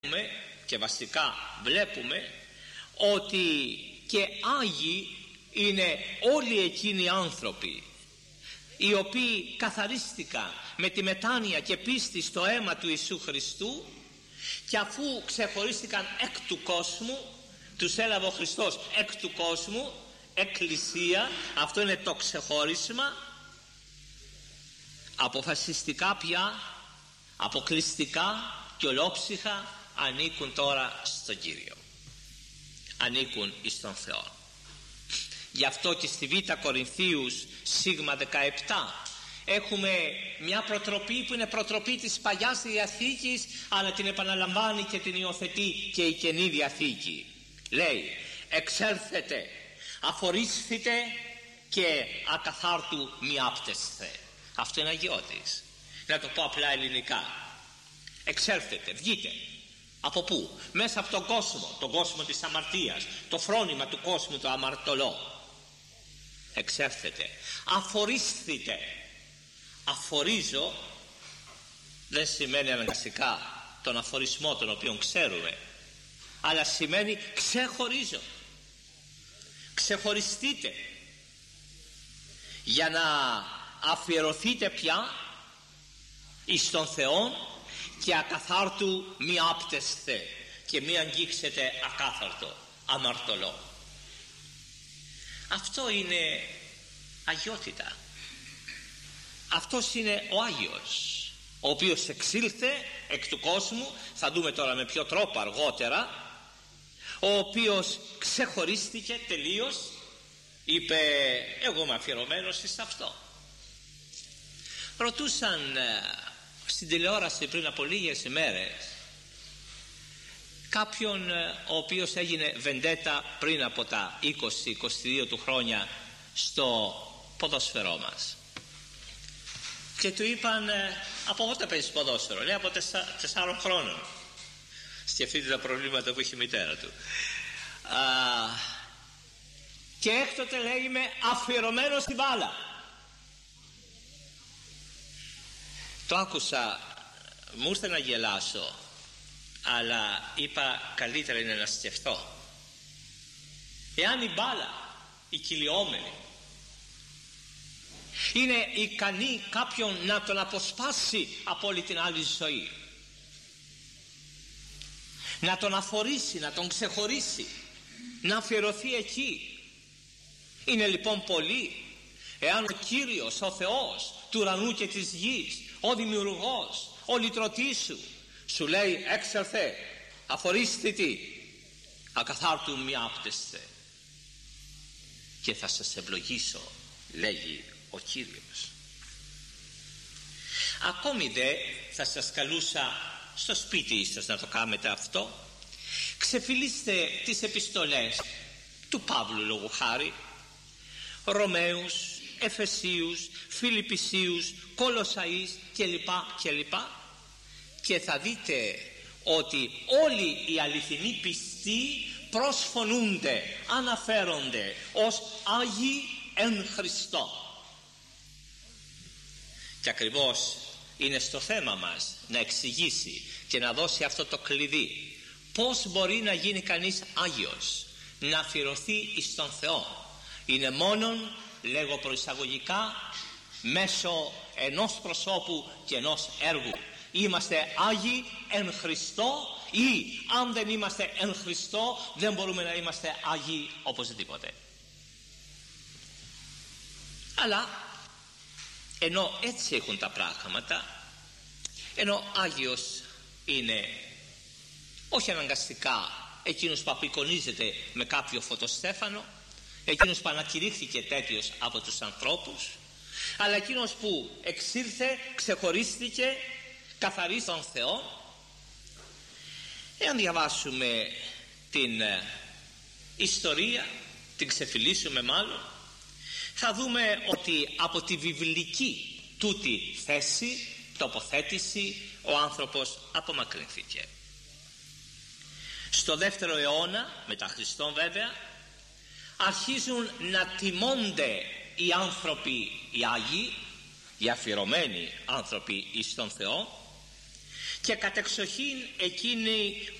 και βασικά βλέπουμε ότι και Άγιοι είναι όλοι εκείνοι οι άνθρωποι οι οποίοι καθαρίστηκαν με τη μετάνοια και πίστη στο αίμα του Ιησού Χριστού, και αφού ξεχωρίστηκαν εκ του κόσμου, τους έλαβε ο Χριστός εκ του κόσμου, εκκλησία, αυτό είναι το ξεχώρισμα. Αποφασιστικά πια, αποκλειστικά και ολόψυχα ανήκουν τώρα στον Κύριο, ανήκουν εις τον Θεό. Γι' αυτό και στη Β' Κορινθίους σίγμα 17 έχουμε μια προτροπή που είναι προτροπή της Παλιάς Διαθήκης, αλλά την επαναλαμβάνει και την υιοθετεί και η Καινή Διαθήκη. Λέει: εξέλθετε, αφορίσθητε και ακαθάρτου μη άπτεσθε. Αυτό είναι αγιώτης. Να το πω απλά ελληνικά. Εξέλθετε, βγείτε. Από πού? Μέσα από τον κόσμο της αμαρτίας, το φρόνημα του κόσμου, το αμαρτωλό. Εξέλθετε, αφορίσθητε. Αφορίζω δεν σημαίνει αναγκαστικά τον αφορισμό τον οποίο ξέρουμε, αλλά σημαίνει ξεχωρίζω. Ξεχωριστείτε για να αφιερωθείτε πια εις τον Θεό και ακαθάρτου μη άπτεσθε, και μη αγγίξετε ακάθαρτο, αμαρτωλό. Αυτό είναι αγιότητα. Αυτός είναι ο Άγιος, ο οποίος εξήλθε εκ του κόσμου, θα δούμε τώρα με ποιο τρόπο αργότερα, ο οποίος ξεχωρίστηκε τελείως, είπε εγώ είμαι αφιερωμένος σε αυτό. Ρωτούσαν στην τηλεόραση πριν από λίγες ημέρες κάποιον ο οποίος έγινε βεντέτα πριν από τα 20-22 του χρόνια στο ποδόσφαιρό μας, και του είπαν από πότε παίζεις ποδόσφαιρο? Λέει από 4 χρόνων. Σκεφτείτε τα προβλήματα που είχε η μητέρα του. Και έκτοτε λέει είμαι αφιερωμένος στην μπάλα. Το άκουσα, μου ήρθε να γελάσω, αλλά είπα καλύτερα είναι να σκεφτώ. Εάν η μπάλα, η κυλιόμενη, είναι ικανή κάποιον να τον αποσπάσει από όλη την άλλη ζωή, να τον αφορήσει, να τον ξεχωρίσει, να αφιερωθεί εκεί, είναι λοιπόν πολύ. Εάν ο Κύριος, ο Θεός του ουρανού και της γης, ο δημιουργός, ο λυτρωτής σου λέει έξερθε, αφορίστητη, ακαθάρτου μη άπτεσθε, και θα σας ευλογήσω, λέγει ο Κύριος. Ακόμη δε θα σας καλούσα στο σπίτι ίσως να το κάνετε αυτό. Ξεφυλίστε τις επιστολές του Παύλου λόγου χάρη, Ρωμαίους, Εφεσίους, Φιλιππισίους, Κολοσσαείς κλπ, και θα δείτε ότι όλοι οι αληθινοί πιστοί προσφωνούνται, αναφέρονται ως Άγιοι εν Χριστώ. Και ακριβώς είναι στο θέμα μας να εξηγήσει και να δώσει αυτό το κλειδί. Πώς μπορεί να γίνει κανείς Άγιος, να αφιερωθεί εις τον Θεό? Είναι μόνον, λέγω προεισαγωγικά, μέσω ενός προσώπου και ενός έργου. Είμαστε Άγιοι εν Χριστώ, ή αν δεν είμαστε εν Χριστώ δεν μπορούμε να είμαστε Άγιοι οπωσδήποτε. Αλλά ενώ έτσι έχουν τα πράγματα, ενώ Άγιος είναι όχι αναγκαστικά εκείνος που απεικονίζεται με κάποιο φωτοστέφανο, εκείνος που ανακηρύχθηκε τέτοιος από τους ανθρώπους, αλλά εκείνος που εξήλθε, ξεχωρίστηκε, καθαρίζει τον Θεό. Εάν διαβάσουμε την ιστορία, την ξεφυλίσουμε μάλλον, θα δούμε ότι από τη βιβλική τούτη θέση, τοποθέτηση, ο άνθρωπος απομακρυνθήκε. Στο 2ο αιώνα μετά Χριστόν βέβαια αρχίζουν να τιμώνται οι άνθρωποι οι Άγιοι, οι αφιερωμένοι άνθρωποι εις τον Θεό, και κατεξοχήν εκείνοι